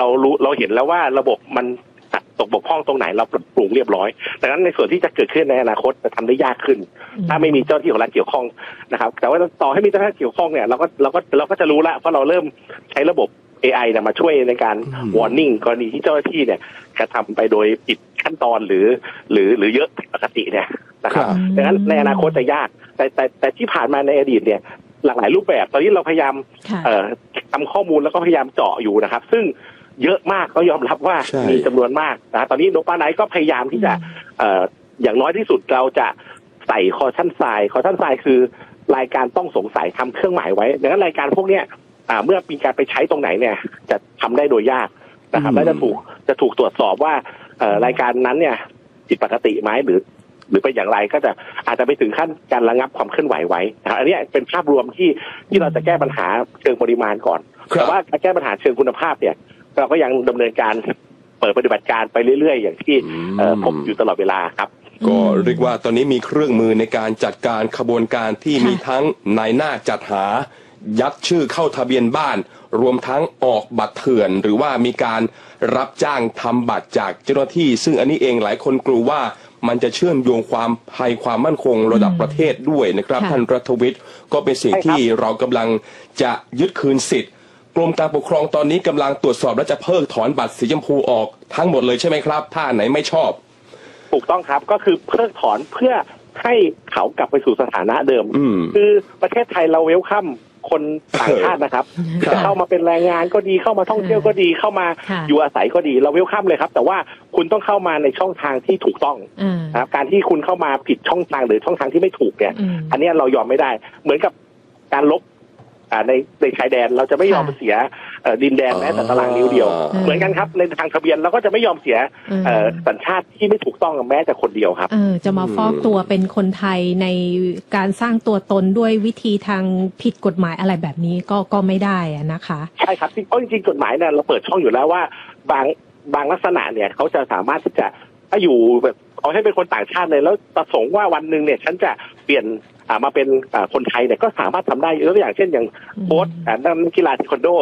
เราเห็นแล้วว่าระบบมันตกบกพร่องตรงไหนเราปรับปรุงเรียบร้อยดังนั้นในส่วนที่จะเกิดขึ้นในอนาคตจะทำได้ยากขึ้นถ้าไม่มีเจ้าหน้าที่ของรัฐเกี่ยวข้องนะครับแต่ว่าต่อให้มีเจ้าหน้าที่เกี่ยวข้องเนี่ยเราก็จะรู้ละเพราะเราเริ่มใช้ระบบ AI เนี่ยมาช่วยในการ warning กรณีที่เจ้าหน้าที่เนี่ยกระทำไปโดยผิดขั้นตอนหรือเยอะปกติเนี่ยนะครับดังนั้นในอนาคตจะยากแต่ที่ผ่านมาในอดีตเนี่ยหลากหลายรูปแบบตอนนี้เราพยายามทำข้อมูลแล้วก็พยายามเจาะอยู่นะครับซึ่งเยอะมากก็ยอมรับว่ามีจำนวนมากนะตอนนี้โนป้าไนท์ก็พยายามที่จะอย่างน้อยที่สุดเราจะใส่คอชั่นทรายคือรายการต้องสงสัยทำเครื่องหมายไว้ดังนั้นรายการพวกเนี้ยเมื่อมีการไปใช้ตรงไหนเนี่ยจะทำได้โดยยากนะครับและจะถูกตรวจสอบว่ารายการนั้นเนี่ยผิดปกติไหมหรือเป็นอย่างไรก็จะอาจจะไปถึงขั้นการระงับความเคลื่อนไหวไว้นะครับอันนี้เป็นภาพรวมที่เราจะแก้ปัญหาเชิงปริมาณก่อนแต่ว่าการแก้ปัญหาเชิงคุณภาพเนี่ยเราก็ยังดำเนินการเปิดปฏิบัติการไปเรื่อยๆอย่างที่พบอยู่ตลอดเวลาครับก็เรียกว่าตอนนี้มีเครื่องมือในการจัดการขบวนการที่มีทั้งนายหน้าจัดหายัดชื่อเข้าทะเบียนบ้านรวมทั้งออกบัตรเถื่อนหรือว่ามีการรับจ้างทำบัตรจากเจ้าหน้าที่ซึ่งอันนี้เองหลายคนกลัวว่ามันจะเชื่อมโยงความภัยความมั่นคงระดับประเทศด้วยนะครับท่านรัฐวิทย์ก็เป็นสิ่งที่เรากำลังจะยึดคืนสิทธิ์กรมการปกครองตอนนี้กำลังตรวจสอบและจะเพิกถอนบัตรสีชมพูออกทั้งหมดเลยใช่ไหมครับถ้าไหนไม่ชอบถูกต้องครับก็คือเพิกถอนเพื่อให้เขากลับไปสู่สถานะเดิมคือประเทศไทยเราเวลคัมคนต่างชาตินะครับจะเข้ามาเป็นแรงงานก็ดีเข้ามาท่องเที่ยวก็ดีเข้ามาอยู่อาศัยก็ดีเราเวลคัมเลยครับแต่ว่าคุณต้องเข้ามาในช่องทางที่ถูกต้องนะครับการที่คุณเข้ามาผิดช่องทางหรือช่องทางที่ไม่ถูกเนี่ยอันนี้เรายอมไม่ได้เหมือนกับการลบในชายแดนเราจะไม่ยอมเสียดินแดนแม้แต่ตารางนิ้วเดียวเหมือนกันครับในทางทะเบียนเราก็จะไม่ยอมเสียสัญชาติที่ไม่ถูกต้องแม้แต่คนเดียวครับจะมาฟอกตัวเป็นคนไทยในการสร้างตัวตนด้วยวิธีทางผิดกฎหมายอะไรแบบนี้ก็ไม่ได้นะคะใช่ครับเพราะจริงๆกฎหมายเนี่ยเราเปิดช่องอยู่แล้วว่าบางลักษณะเนี่ยเขาจะสามารถที่จะถ้าอยู่แบบเอาให้เป็นคนต่างชาติเลยแล้วประสงค์ว่าวันหนึ่งเนี่ยฉันจะเปลี่ยนมาเป็นคนไทยเนี่ยก็สามารถทำได้ยกตัวอย่างเช่นอย่างโค้ชนักกีฬาเทควันโด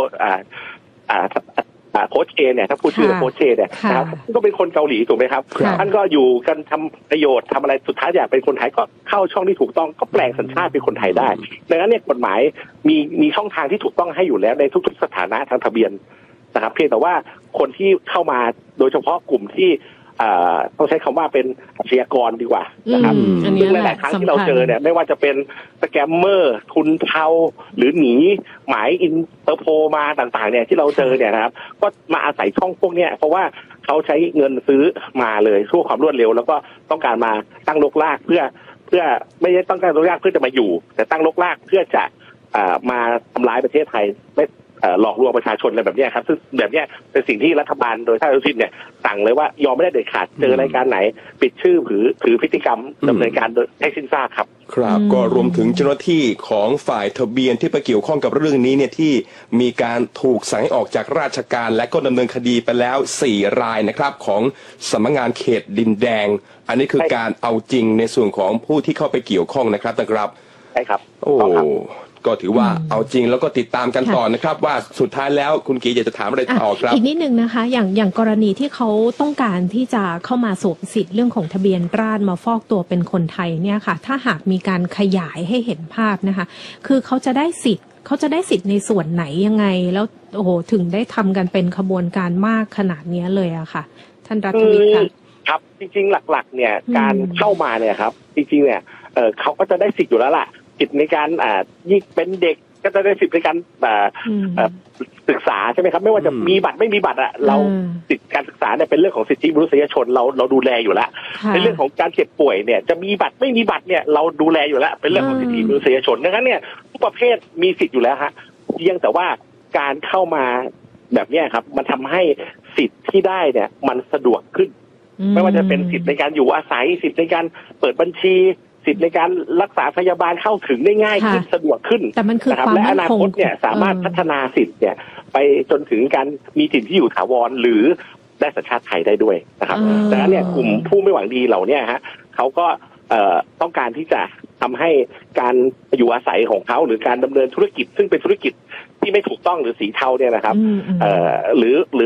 โค้ชเอเนี่ยถ้าพูดชื่อโค้ชเอเนี่ยนะครับก็เป็นคนเกาหลีถูกไหมครับท่านก็อยู่กันทำประโยชน์ทำอะไรสุดท้ายอยากเป็นคนไทยก็เข้าช่องที่ถูกต้องก็แปลงสัญชาติเป็นคนไทยได้ดังนั้นเนี่ยกฎหมายมีช่องทางที่ถูกต้องให้อยู่แล้วในทุกๆสถานะทางทะเบียนนะครับเพียงแต่ว่าคนที่เข้ามาโดยเฉพาะกลุ่มที่ต้องใช้คำว่าเป็นอาชญากรดีกว่านะครับซึ่งหลายๆครั้งที่เราเจอเนี่ยไม่ว่าจะเป็นสแกมเมอร์ทุนเทาหรือหนีหมายอินเตอร์โพมาต่างๆเนี่ยที่เราเจอเนี่ยนะครับก็มาอาศัยช่องพวกเนี้ยเพราะว่าเขาใช้เงินซื้อมาเลยชั่วความรวดเร็วแล้วก็ต้องการมาตั้งรกรากเพื่อไม่ได้ต้องการรกรากเพื่อจะมาอยู่แต่ตั้งรกรากเพื่อจะมาทำร้ายประเทศไทยไม่หลอกลวงประชาชนอะไรแบบนี้ครับซึ่งแบบนี้เป็นสิ่งที่รัฐบาลโดยท่านอนุทินเนี่ยสั่งเลยว่ายอมไม่ได้เด็ดขาดเจอรายการไหนปิดชื่อถือพฤติกรรมดำเนินการโดยให้สิ้นซากครับครับก็รวมถึงเจ้าหน้าที่ของฝ่ายทะเบียนที่ไปเกี่ยวข้องกับเรื่องนี้เนี่ยที่มีการถูกสั่งให้ออกจากราชการและก็ดำเนินคดีไปแล้ว4 รายนะครับของสำนักงานเขตดินแดงอันนี้คือการเอาจริงในส่วนของผู้ที่เข้าไปเกี่ยวข้องนะครับท่านครับใช่ครับโอ้ก็ถือว่าเอาจริงแล้วก็ติดตามกันต่อนะครับว่าสุดท้ายแล้วคุณกีอยากจะถามอะไรต่อครับอีกนิดนึงนะคะอย่างกรณีที่เขาต้องการที่จะเข้ามาสวมสิทธิ์เรื่องของทะเบียนราษฎร์มาฟอกตัวเป็นคนไทยเนี่ยค่ะถ้าหากมีการขยายให้เห็นภาพนะคะคือเขาจะได้สิทธิ์ในส่วนไหนยังไงแล้วโอ้โหถึงได้ทำกันเป็นขบวนการมากขนาดนี้เลยอะค่ะท่านรัฐวิทย์ค่ะครับจริงๆหลักๆเนี่ยการเข้ามาเนี่ยครับจริงๆเนี่ยเขาก็จะได้สิทธิ์อยู่แล้วล่ะสิทธิ์ในการยิ่งเป็นเด็กก็จะได้สิทธิ์ในการศึกษาใช่ไหมครับไม่ว่าจะมีบัตรไม่มีบัตรเราสิทธิการศึกษาเนี่ยเป็นเรื่องของสิทธิมนุษยชนเราดูแลอยู่แล้วในเรื่องของการเจ็บป่วยเนี่ยจะมีบัตรไม่มีบัตรเนี่ยเราดูแลอยู่แล้วเป็นเรื่องของสิทธิมนุษยชนดังนั้นเนี่ยทุกประเภทมีสิทธิ์อยู่แล้วฮะเพียงแต่ว่าการเข้ามาแบบนี้ครับมันทำให้สิทธิ์ที่ได้เนี่ยมันสะดวกขึ้นไม่ว่าจะเป็นสิทธิ์ในการอยู่อาศัยสิทธิ์ในการเปิดบัญชีสิทธิ์ในการรักษาพยาบาลเข้าถึงได้ง่ายขึ้นสะดวกขึ้นแต่มันคือความและอนาคตเนี่ยสามารถพัฒนาสิทธิ์เนี่ยไปจนถึงการมีถิ่นที่อยู่ถาวรหรือได้สัญชาติไทยได้ด้วยนะครับดังนั้นเนี่ยกลุ่มผู้ไม่หวังดีเหล่านี้ฮะเขาก็ต้องการที่จะทำให้การอยู่อาศัยของเขาหรือการดำเนินธุรกิจซึ่งเป็นธุรกิจที่ไม่ถูกต้องหรือสีเทาเนี่ยนะครับหรือ